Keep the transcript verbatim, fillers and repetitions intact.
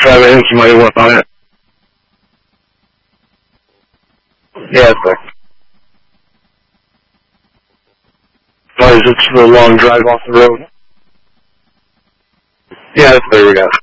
thirty-five, I think you might have went on it. Yeah, sir. Oh, is it just a long drive off the road? Yeah, that's what we got.